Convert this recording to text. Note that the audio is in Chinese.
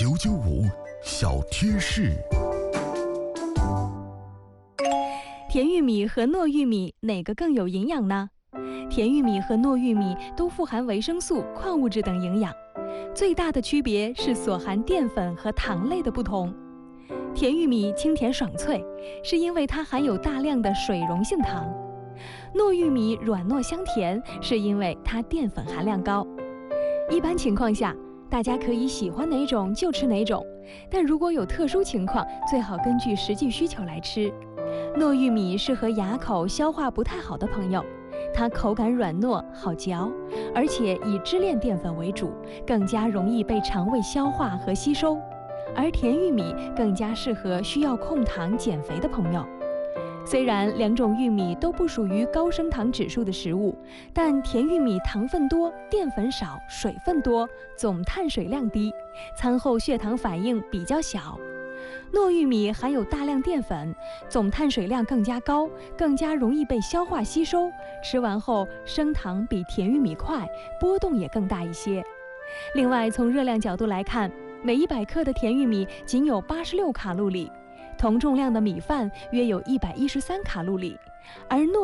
995小贴士。 甜玉米和糯玉米哪个更有营养呢？甜玉米和糯玉米都富含维生素、矿物质等营养，最大的区别是所含淀粉和糖类的不同。甜玉米清甜爽脆，是因为它含有大量的水溶性糖；糯玉米软糯香甜，是因为它淀粉含量高。一般情况下，大家可以喜欢哪种就吃哪种，但如果有特殊情况，最好根据实际需求来吃。糯玉米适合牙口消化不太好的朋友，它口感软糯好嚼，而且以支链淀粉为主，更加容易被肠胃消化和吸收。而甜玉米更加适合需要控糖减肥的朋友。虽然两种玉米都不属于高升糖指数的食物，但甜玉米糖分多、淀粉少、水分多，总碳水量低，餐后血糖反应比较小。糯玉米含有大量淀粉，总碳水量更加高，更加容易被消化吸收，吃完后升糖比甜玉米快，波动也更大一些。另外，从热量角度来看，每100克的甜玉米仅有86卡路里，同重量的米饭约有113卡路里，而糯